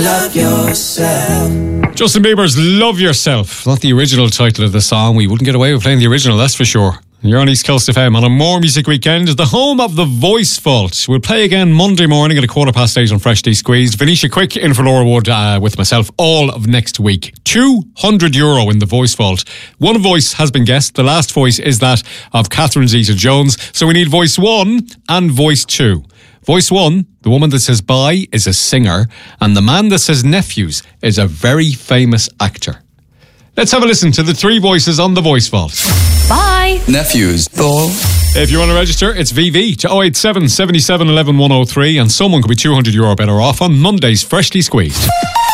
Love yourself. Justin Bieber's Love Yourself. Not the original title of the song. We wouldn't get away with playing the original, that's for sure. You're on East Coast FM on a More Music Weekend, the home of the Voice Vault. We'll play again Monday morning at 8:15 on Freshly Squeezed. Venetia Quick in for Laura Wood with myself all of next week. €200 in the Voice Vault. One voice has been guessed. The last voice is that of Catherine Zeta-Jones. So we need voice 1 and voice 2. Voice 1, the woman that says bye, is a singer, and the man that says nephews is a very famous actor. Let's have a listen to the three voices on the Voice Vault. Bye. Nephews. Ball. If you want to register, it's VV to 087 77 11 103, and someone could be €200 better off on Monday's Freshly Squeezed.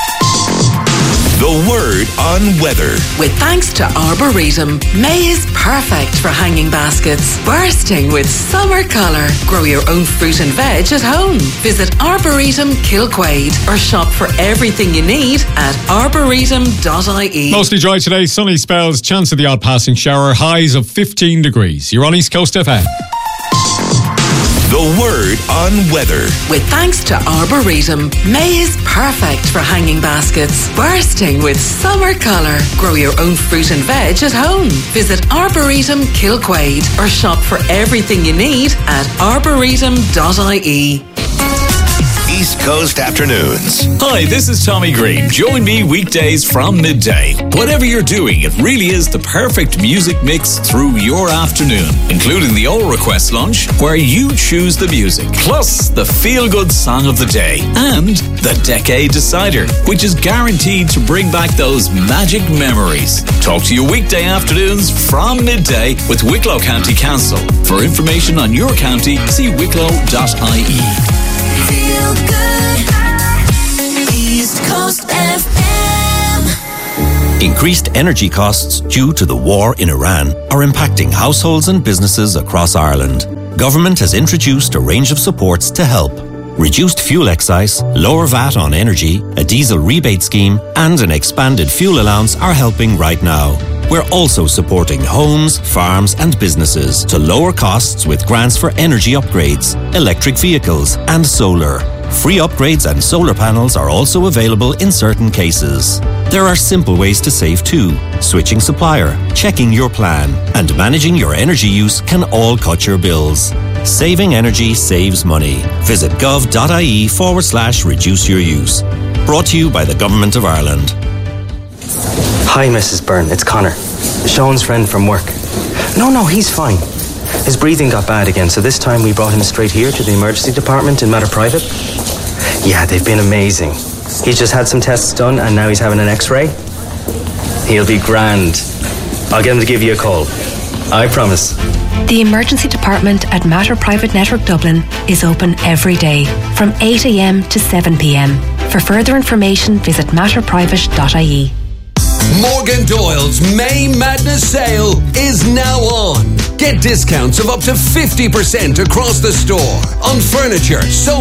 The word on weather. With thanks to Arboretum, May is perfect for hanging baskets, bursting with summer colour. Grow your own fruit and veg at home. Visit Arboretum Kilquade or shop for everything you need at arboretum.ie. Mostly dry today, sunny spells, chance of the odd passing shower, highs of 15 degrees. You're on East Coast FM. The word on weather. With thanks to Arboretum, May is perfect for hanging baskets, bursting with summer colour. Grow your own fruit and veg at home. Visit Arboretum Kilquade or shop for everything you need at arboretum.ie. East Coast Afternoons. Hi, this is Tommy Green. Join me weekdays from midday. Whatever you're doing, it really is the perfect music mix through your afternoon, including the All Request Lunch, where you choose the music, plus the feel-good song of the day, and the Decade Decider, which is guaranteed to bring back those magic memories. Talk to you weekday afternoons from midday with Wicklow County Council. For information on your county, see wicklow.ie. Feel good. East Coast FM. Increased energy costs due to the war in Iran are impacting households and businesses across Ireland. Government has introduced a range of supports to help. Reduced fuel excise, lower VAT on energy, a diesel rebate scheme, and an expanded fuel allowance are helping right now. We're also supporting homes, farms and businesses to lower costs with grants for energy upgrades, electric vehicles and solar. Free upgrades and solar panels are also available in certain cases. There are simple ways to save too. Switching supplier, checking your plan, and managing your energy use can all cut your bills. Saving energy saves money. Visit gov.ie/reduce your use. Brought to you by the Government of Ireland. Hi, Mrs. Byrne. It's Connor. Sean's friend from work. No, he's fine. His breathing got bad again, so this time we brought him straight here to the emergency department in Mater Private. Yeah, they've been amazing. He's just had some tests done and now he's having an x-ray. He'll be grand. I'll get him to give you a call. I promise. The emergency department at Mater Private Network Dublin is open every day from 8 a.m. to 7 p.m. For further information, visit matterprivate.ie. Morgan Doyle's May Madness sale is now on. Get discounts of up to 50% across the store on furniture,